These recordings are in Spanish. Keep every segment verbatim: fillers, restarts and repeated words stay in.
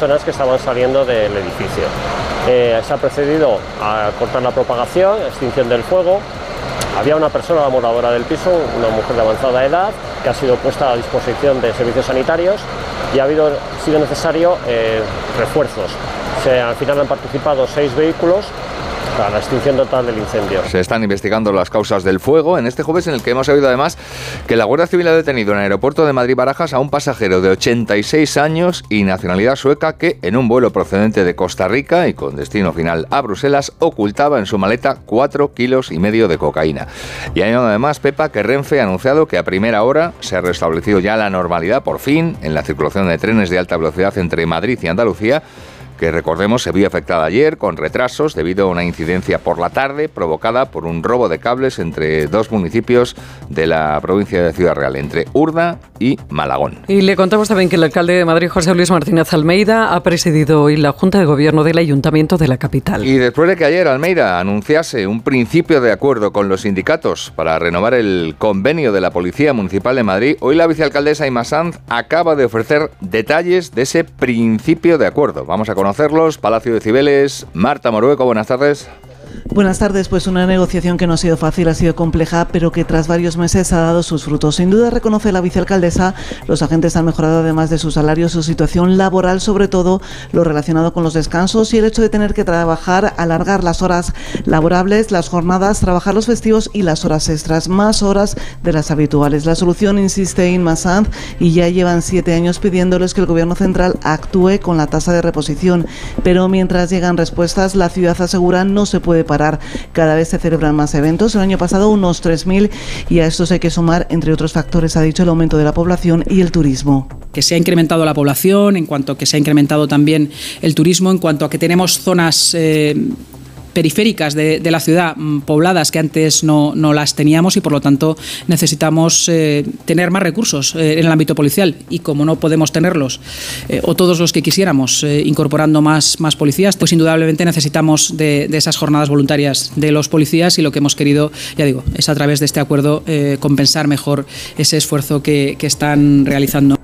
personas que estaban saliendo del edificio. Eh, se ha procedido a cortar la propagación, extinción del fuego. Había una persona, la moradora del piso, una mujer de avanzada edad, que ha sido puesta a disposición de servicios sanitarios y ha habido, sido necesario eh, refuerzos. Se, al final han participado seis vehículos para la extinción total del incendio. Se están investigando las causas del fuego en este jueves, en el que hemos oído además que la Guardia Civil ha detenido en el aeropuerto de Madrid-Barajas a un pasajero de ochenta y seis años y nacionalidad sueca que en un vuelo procedente de Costa Rica y con destino final a Bruselas ocultaba en su maleta cuatro kilos y medio de cocaína. Y añado además, Pepa, que Renfe ha anunciado que a primera hora se ha restablecido ya la normalidad por fin en la circulación de trenes de alta velocidad entre Madrid y Andalucía, que recordemos se vio afectada ayer con retrasos debido a una incidencia por la tarde provocada por un robo de cables entre dos municipios de la provincia de Ciudad Real, entre Urda y Malagón. Y le contamos también que el alcalde de Madrid, José Luis Martínez Almeida, ha presidido hoy la Junta de Gobierno del Ayuntamiento de la capital. Y después de que ayer Almeida anunciase un principio de acuerdo con los sindicatos para renovar el convenio de la Policía Municipal de Madrid, hoy la vicealcaldesa Inma Sanz acaba de ofrecer detalles de ese principio de acuerdo. Vamos a conocerlos. Palacio de Cibeles, Marta Morueco, buenas tardes. Buenas tardes, pues una negociación que no ha sido fácil, ha sido compleja, pero que tras varios meses ha dado sus frutos. Sin duda, reconoce la vicealcaldesa, los agentes han mejorado además de su salario, su situación laboral, sobre todo lo relacionado con los descansos y el hecho de tener que trabajar, alargar las horas laborables, las jornadas, trabajar los festivos y las horas extras, más horas de las habituales. La solución, insiste Inma Sanz, y ya llevan siete años pidiéndoles que el Gobierno central actúe con la tasa de reposición. Pero mientras llegan respuestas, la ciudad asegura no se puede parar. Cada vez se celebran más eventos. El año pasado unos tres mil y a estos hay que sumar, entre otros factores, ha dicho, el aumento de la población y el turismo. Que se ha incrementado la población, en cuanto a que se ha incrementado también el turismo, en cuanto a que tenemos zonas eh, periféricas de, de la ciudad pobladas que antes no, no las teníamos y por lo tanto necesitamos eh, tener más recursos eh, en el ámbito policial y como no podemos tenerlos eh, o todos los que quisiéramos eh, incorporando más, más policías, pues indudablemente necesitamos de, de esas jornadas voluntarias de los policías y lo que hemos querido, ya digo, es a través de este acuerdo eh, compensar mejor ese esfuerzo que, que están realizando.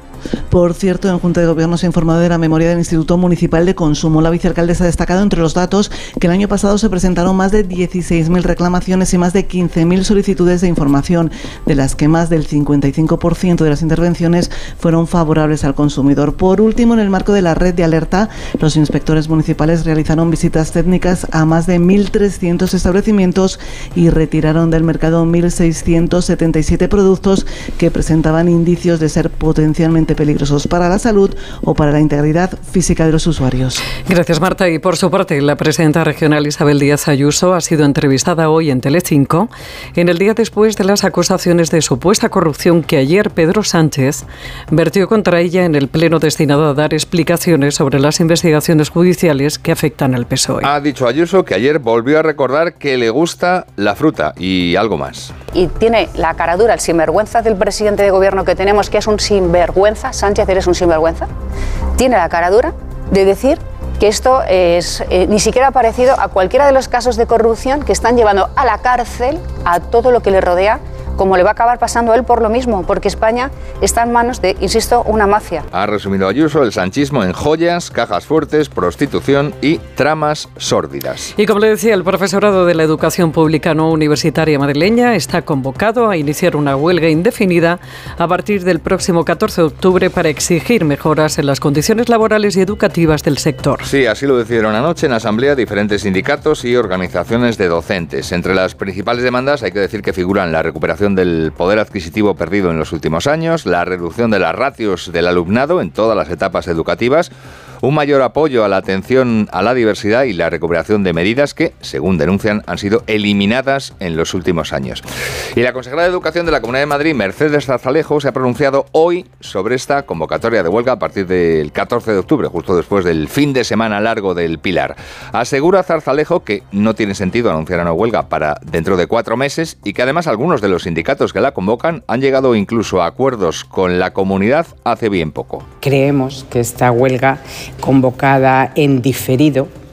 Por cierto, en Junta de Gobierno se ha informado de la memoria del Instituto Municipal de Consumo. La vicealcaldesa ha destacado entre los datos que el año pasado se presentaron más de dieciséis mil reclamaciones y más de quince mil solicitudes de información, de las que más del cincuenta y cinco por ciento de las intervenciones fueron favorables al consumidor. Por último, en el marco de la red de alerta, los inspectores municipales realizaron visitas técnicas a más de mil trescientos establecimientos y retiraron del mercado mil seiscientos setenta y siete productos que presentaban indicios de ser potencialmente peligrosos para la salud o para la integridad física de los usuarios. Gracias, Marta. Y por su parte, la presidenta regional Isabel Díaz Ayuso ha sido entrevistada hoy en Telecinco en el día después de las acusaciones de supuesta corrupción que ayer Pedro Sánchez vertió contra ella en el pleno destinado a dar explicaciones sobre las investigaciones judiciales que afectan al P S O E. Ha dicho Ayuso que ayer volvió a recordar que le gusta la fruta y algo más. Y tiene la cara dura, el sinvergüenza del presidente de gobierno que tenemos, que es un sinvergüenza. Sánchez, eres un sinvergüenza. Tiene la cara dura de decir que esto es eh, ni siquiera parecido a cualquiera de los casos de corrupción que están llevando a la cárcel a todo lo que le rodea, como le va a acabar pasando a él por lo mismo, porque España está en manos de, insisto, una mafia. Ha resumido Ayuso el sanchismo en joyas, cajas fuertes, prostitución y tramas sórdidas. Y como le decía, el profesorado de la educación pública no universitaria madrileña está convocado a iniciar una huelga indefinida a partir del próximo catorce de octubre para exigir mejoras en las condiciones laborales y educativas del sector. Sí, así lo decidieron anoche en asamblea diferentes sindicatos y organizaciones de docentes. Entre las principales demandas hay que decir que figuran la recuperación del poder adquisitivo perdido en los últimos años, la reducción de las ratios del alumnado en todas las etapas educativas, un mayor apoyo a la atención a la diversidad y la recuperación de medidas que, según denuncian, han sido eliminadas en los últimos años. Y la consejera de Educación de la Comunidad de Madrid, Mercedes Zarzalejo, se ha pronunciado hoy sobre esta convocatoria de huelga a partir del catorce de octubre, justo después del fin de semana largo del Pilar. Asegura Zarzalejo que no tiene sentido anunciar una huelga para dentro de cuatro meses y que además algunos de los sindicatos que la convocan han llegado incluso a acuerdos con la comunidad hace bien poco. Creemos que esta huelga convocada en diferido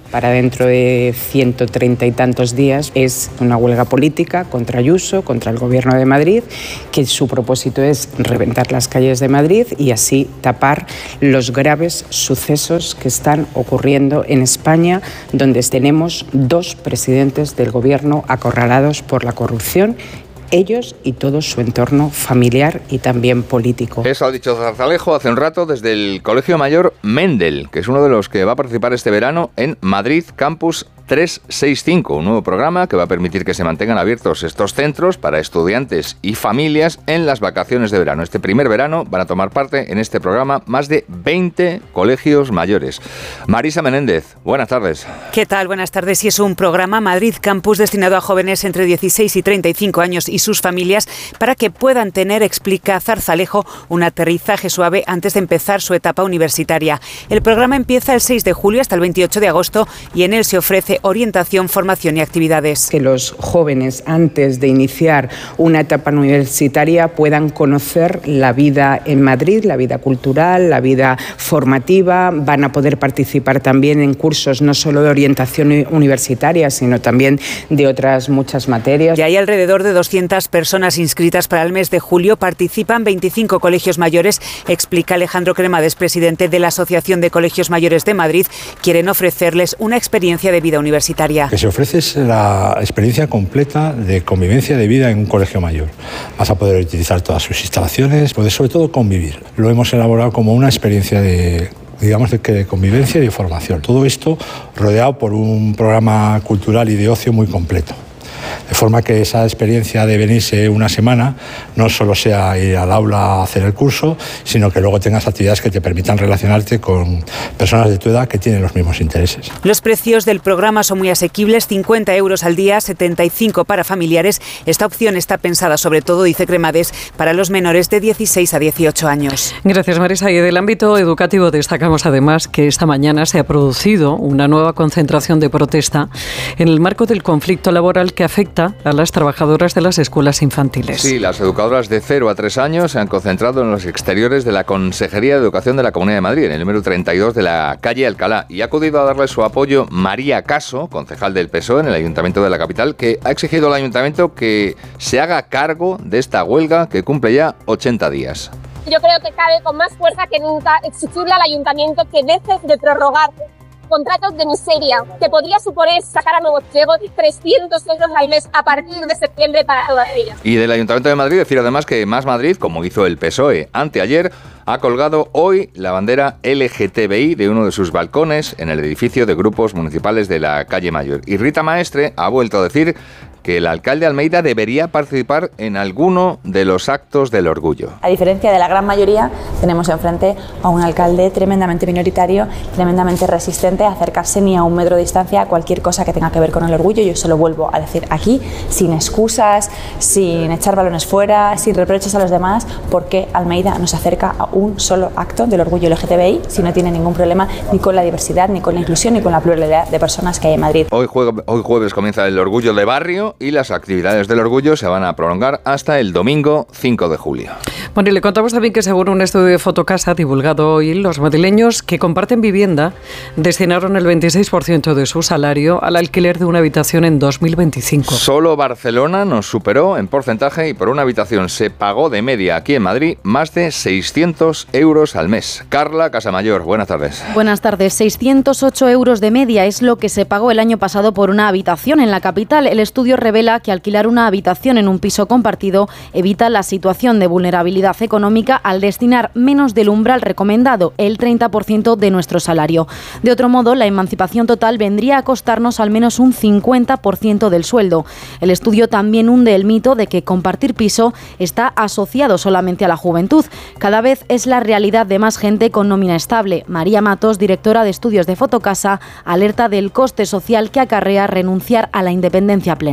para dentro de ciento treinta y tantos días. Es una huelga política contra Ayuso, contra el Gobierno de Madrid, que su propósito es reventar las calles de Madrid y así tapar los graves sucesos que están ocurriendo en España, donde tenemos dos presidentes del Gobierno acorralados por la corrupción, ellos y todo su entorno familiar y también político. Eso ha dicho Zarzalejo hace un rato desde el Colegio Mayor Mendel, que es uno de los que va a participar este verano en Madrid Campus trescientos sesenta y cinco, un nuevo programa que va a permitir que se mantengan abiertos estos centros para estudiantes y familias en las vacaciones de verano. Este primer verano van a tomar parte en este programa más de veinte colegios mayores. Marisa Menéndez, buenas tardes. ¿Qué tal? Buenas tardes. Y es un programa Madrid Campus destinado a jóvenes entre dieciséis y treinta y cinco años y sus familias para que puedan tener, explica Zarzalejo, un aterrizaje suave antes de empezar su etapa universitaria. El programa empieza el seis de julio hasta el veintiocho de agosto y en él se ofrece orientación, formación y actividades. Que los jóvenes, antes de iniciar una etapa universitaria, puedan conocer la vida en Madrid, la vida cultural, la vida formativa. Van a poder participar también en cursos no solo de orientación universitaria, sino también de otras muchas materias. Y hay alrededor de doscientas personas inscritas para el mes de julio. Participan veinticinco colegios mayores, explica Alejandro Cremades, presidente de la Asociación de Colegios Mayores de Madrid. Quieren ofrecerles una experiencia de vida universitaria. Universitaria. Lo que se ofrece es la experiencia completa de convivencia de vida en un colegio mayor. Vas a poder utilizar todas sus instalaciones, puedes sobre todo convivir. Lo hemos elaborado como una experiencia de, digamos, de, de convivencia y de formación. Todo esto rodeado por un programa cultural y de ocio muy completo. De forma que esa experiencia de venirse una semana no solo sea ir al aula a hacer el curso, sino que luego tengas actividades que te permitan relacionarte con personas de tu edad que tienen los mismos intereses. Los precios del programa son muy asequibles, cincuenta euros al día, setenta y cinco para familiares. Esta opción está pensada sobre todo, dice Cremades, para los menores de dieciséis a dieciocho años. Gracias, Marisa. Y del ámbito educativo destacamos además que esta mañana se ha producido una nueva concentración de protesta en el marco del conflicto laboral que afecta a las trabajadoras de las escuelas infantiles. Sí, las educadoras de cero a tres años se han concentrado en los exteriores de la Consejería de Educación de la Comunidad de Madrid, en el número treinta y dos de la calle Alcalá, y ha acudido a darle su apoyo María Caso, concejal del P S O E en el Ayuntamiento de la capital, que ha exigido al Ayuntamiento que se haga cargo de esta huelga que cumple ya ochenta días. Yo creo que cabe con más fuerza que nunca exigirle al Ayuntamiento que deje de prorrogar contratos de miseria, que podría suponer sacar a nuevos ciegos trescientos euros al mes a partir de septiembre para todas ellas. Y del Ayuntamiento de Madrid decir además que Más Madrid, como hizo el P S O E anteayer, ha colgado hoy la bandera L G T B I de uno de sus balcones en el edificio de grupos municipales de la calle Mayor. Y Rita Maestre ha vuelto a decir que el alcalde Almeida debería participar en alguno de los actos del orgullo. A diferencia de la gran mayoría, tenemos enfrente a un alcalde tremendamente minoritario, tremendamente resistente a acercarse ni a un metro de distancia a cualquier cosa que tenga que ver con el orgullo. Yo se lo vuelvo a decir aquí, sin excusas, sin echar balones fuera, sin reproches a los demás, porque Almeida no se acerca a un solo acto del orgullo L G T B I si no tiene ningún problema ni con la diversidad, ni con la inclusión, ni con la pluralidad de personas que hay en Madrid. Hoy, jue- hoy jueves comienza el orgullo de barrio y las actividades del orgullo se van a prolongar hasta el domingo cinco de julio. Bueno, y le contamos también que según un estudio de Fotocasa divulgado hoy, los madrileños que comparten vivienda destinaron el veintiséis por ciento de su salario al alquiler de una habitación en dos mil veinticinco. Solo Barcelona nos superó en porcentaje y por una habitación se pagó de media aquí en Madrid más de seiscientos euros al mes. Carla Casamayor, buenas tardes. Buenas tardes. seiscientos ocho euros de media es lo que se pagó el año pasado por una habitación en la capital. El estudio revela que alquilar una habitación en un piso compartido evita la situación de vulnerabilidad económica al destinar menos del umbral recomendado, el treinta por ciento de nuestro salario. De otro modo, la emancipación total vendría a costarnos al menos un cincuenta por ciento del sueldo. El estudio también hunde el mito de que compartir piso está asociado solamente a la juventud. Cada vez es la realidad de más gente con nómina estable. María Matos, directora de estudios de Fotocasa, alerta del coste social que acarrea renunciar a la independencia plena.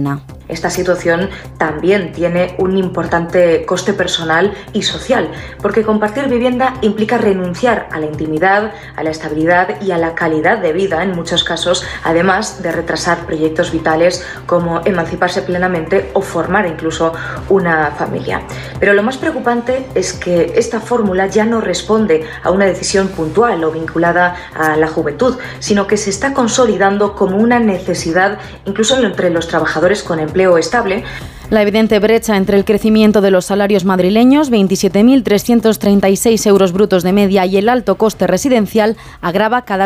esta situación también tiene un importante coste personal y social, porque compartir vivienda implica renunciar a la intimidad, a la estabilidad y a la calidad de vida en muchos casos, además de retrasar proyectos vitales como emanciparse plenamente o formar incluso una familia. Pero lo más preocupante es que esta fórmula ya no responde a una decisión puntual o vinculada a la juventud, sino que se está consolidando como una necesidad incluso entre los trabajadores con empleo estable. La evidente brecha entre el crecimiento de los salarios madrileños, veintisiete mil trescientos treinta y seis euros brutos de media, y el alto coste residencial agrava cada